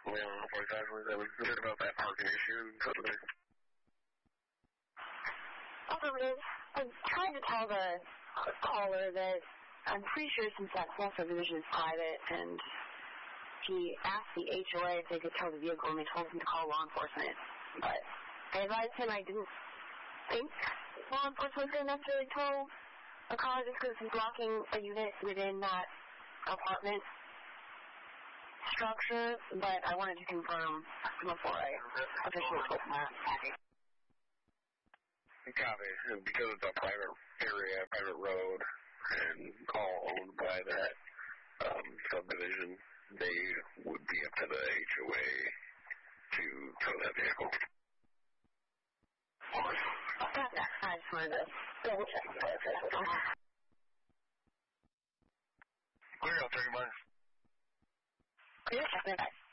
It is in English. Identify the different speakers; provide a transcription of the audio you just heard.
Speaker 1: Exactly. That was good about that parking issue. Totally.
Speaker 2: Also, Liz, I tried to tell the caller that I'm pretty sure since that small subdivision is private, and he asked the HOA if they could tow the vehicle, and they told him to call law enforcement. But I advised him I didn't think law enforcement was going to necessarily tow a car just because he's blocking a unit within that apartment structure, but I wanted to confirm before I officially told him that.
Speaker 1: Copy. Because it's a private area, private road, and all owned by that subdivision, they would be up to the HOA to tow that vehicle.
Speaker 2: I just wanted to double check.
Speaker 1: Clear, I'll take your money.
Speaker 2: Clear, check it out.